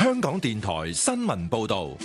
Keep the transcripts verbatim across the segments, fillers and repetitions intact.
香港電台新聞報道。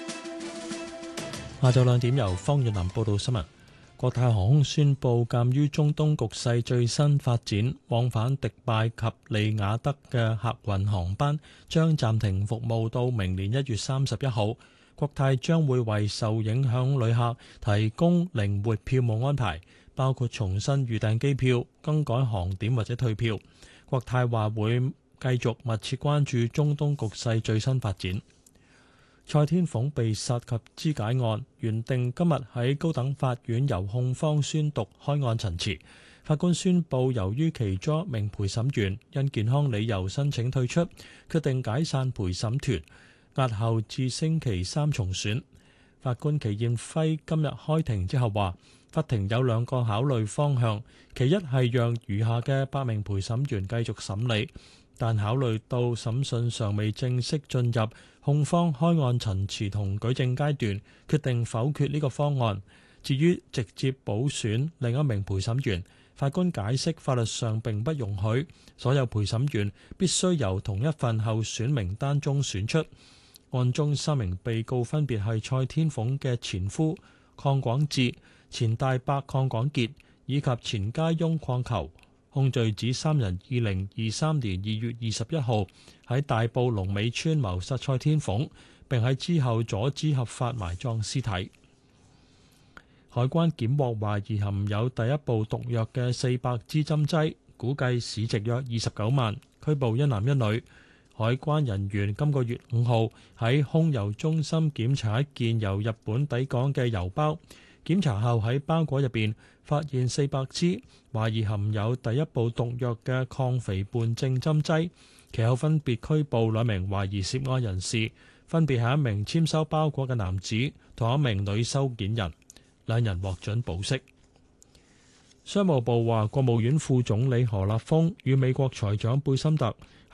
下晝兩點由方月林報道新聞。國泰航空宣布，鑑於中東局勢最新發展，往返迪拜及利雅得嘅客運航班將暫停服務到明年一月三十一號。國泰將會為受影響旅客提供靈活票務安排，包括重新預訂機票、更改航點或者退票。國泰話會繼續密切關注中東局勢最新發展。蔡天鳳被殺及肢解案，原定今日喺高等法院由控方宣讀開案陳詞。法官宣布，由於其中一名陪審員因健康理由申請退出，決定解散陪審團，押後至星期三重選。法官祁燕輝今日開庭之後話，法庭有兩個考慮方向，其一係讓餘下嘅八名陪審員繼續審理，但考慮到審訊尚未正式進入控方開案陳詞同舉證階段，決定否決呢個方案。至於直接補選另一名陪審員，法官解釋法律上並不容許，所有陪審員必須由同一份候選名單中選出。案中三名被告分別係蔡天鳳嘅前夫鄺廣智、前大伯鄺廣傑以及前家翁鄺球。控罪指三人二零二三年二月二十一號喺大埔龍尾村謀殺蔡天鳳，並喺之後阻止合法埋葬屍體。海關檢獲懷疑含有第一部毒藥嘅四百支針劑，估計市值約二十九萬，拘捕一男一女。海關人員今個月五號喺空郵中心檢查一件由日本抵港嘅郵包，檢查後喺包裹入邊發現四百支懷疑含有第一部毒藥嘅抗肥胖症針劑，其後分別拘捕兩名懷疑涉案人士，分別係一名簽收包裹嘅男子同一名女收件人，兩人獲准保釋。商務部話，國務院副總理何立峰與美國財長貝森特